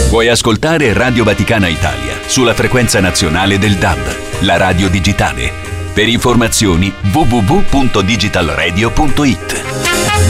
Puoi ascoltare Radio Vaticana Italia sulla frequenza nazionale del DAB, la radio digitale. Per informazioni www.digitalradio.it.